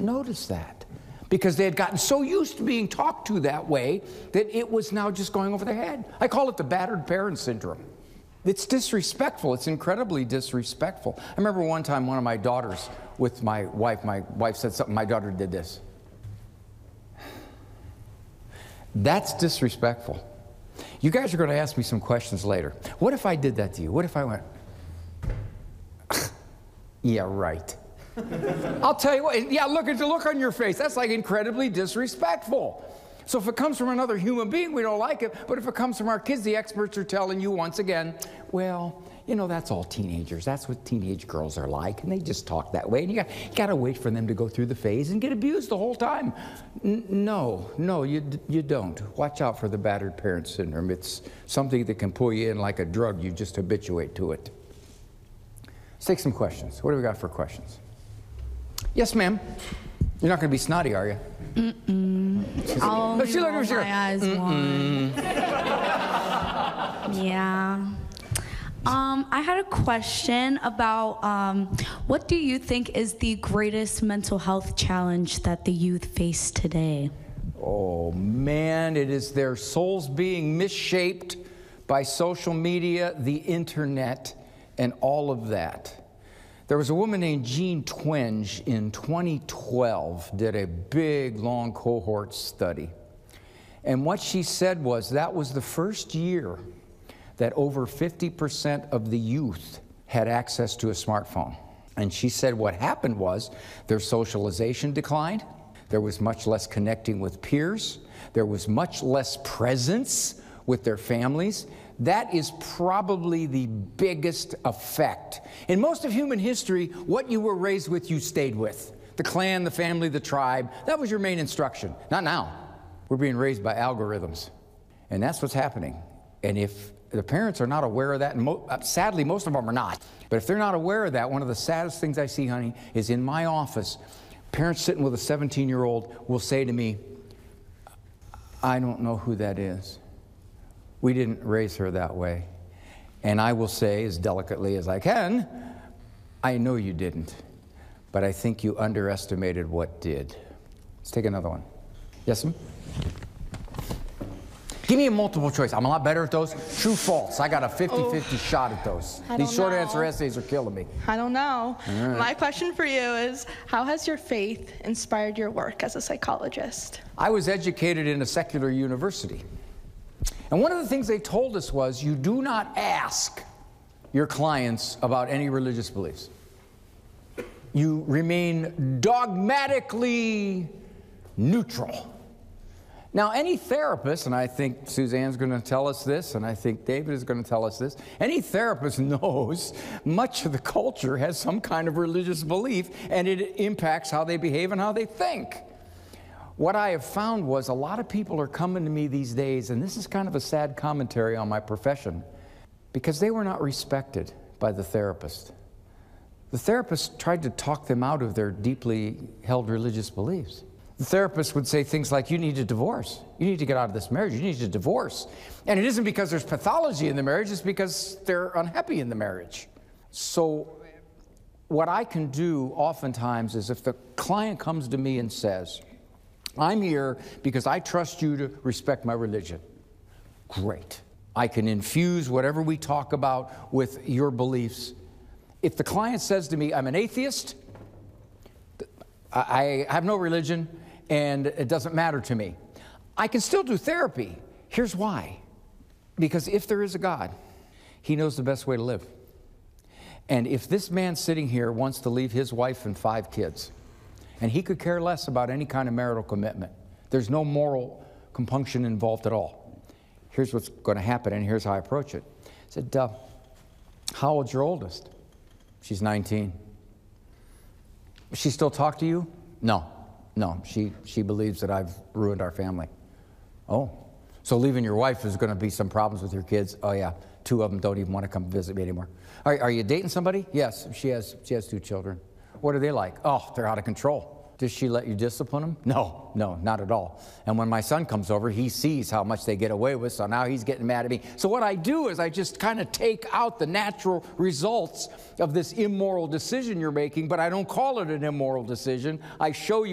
notice that because they had gotten so used to being talked to that way that it was now just going over their head. I call it the battered parent syndrome. It's disrespectful. It's incredibly disrespectful. I remember one time one of my daughters with my wife said something, my daughter did this. That's disrespectful. You guys are going to ask me some questions later. What if I did that to you? What if I went, yeah, right. I'll tell you what, yeah, look at the look on your face. That's like incredibly disrespectful. So if it comes from another human being, we don't like it. But if it comes from our kids, the experts are telling you once again, well, you know, that's all teenagers. That's what teenage girls are like. And they just talk that way. And you got to wait for them to go through the phase and get abused the whole time. No, you don't. Watch out for the battered parent syndrome. It's something that can pull you in like a drug. You just habituate to it. Let's take some questions. What do we got for questions? Yes, ma'am. You're not going to be snotty, are you? I'll roll my eyes one. Yeah. I had a question about what do you think is the greatest mental health challenge that the youth face today? Oh, man, it is their souls being misshaped by social media, the internet, and all of that. There was a woman named Jean Twenge in 2012, did a big, long cohort study. And what she said was that was the first year that over 50% of the youth had access to a smartphone. And she said what happened was their socialization declined, there was much less connecting with peers, there was much less presence with their families. That is probably the biggest effect. In most of human history, what you were raised with, you stayed with. The clan, the family, the tribe, that was your main instruction. Not now. We're being raised by algorithms. And that's what's happening. And if the parents are not aware of that, and sadly, most of them are not, but if they're not aware of that, one of the saddest things I see, honey, is in my office, parents sitting with a 17-year-old will say to me, I don't know who that is. We didn't raise her that way. And I will say, as delicately as I can, I know you didn't, but I think you underestimated what did. Let's take another one. Yes, ma'am? Give me a multiple choice. I'm a lot better at those. True, false. I got a 50-50 shot at those. These short answer essays are killing me. I don't know. Right. My question for you is, how has your faith inspired your work as a psychologist? I was educated in a secular university. And one of the things they told us was, you do not ask your clients about any religious beliefs. You remain dogmatically neutral. Now, any therapist, and I think Suzanne's going to tell us this, and I think David is going to tell us this, any therapist knows much of the culture has some kind of religious belief, and it impacts how they behave and how they think. What I have found was a lot of people are coming to me these days, and this is kind of a sad commentary on my profession, because they were not respected by the therapist. The therapist tried to talk them out of their deeply held religious beliefs. The therapist would say things like, you need a divorce. You need to get out of this marriage. You need a divorce. And it isn't because there's pathology in the marriage, it's because they're unhappy in the marriage. So what I can do oftentimes is if the client comes to me and says, I'm here because I trust you to respect my religion. Great. I can infuse whatever we talk about with your beliefs. If the client says to me, I'm an atheist, I have no religion, and it doesn't matter to me, I can still do therapy. Here's why. Because if there is a God, He knows the best way to live. And if this man sitting here wants to leave his wife and 5 kids, and he could care less about any kind of marital commitment, there's no moral compunction involved at all. Here's what's going to happen, and here's how I approach it. I said, how old's your oldest? She's 19. She still talk to you? No. She believes that I've ruined our family. Oh, so leaving your wife is going to be some problems with your kids? Oh yeah, 2 of them don't even want to come visit me anymore. Are you dating somebody? Yes, she has 2 children. What are they like? Oh, they're out of control. Does she let you discipline them? No, not at all. And when my son comes over, he sees how much they get away with, so now he's getting mad at me. So what I do is I just kind of take out the natural results of this immoral decision you're making, but I don't call it an immoral decision. I show you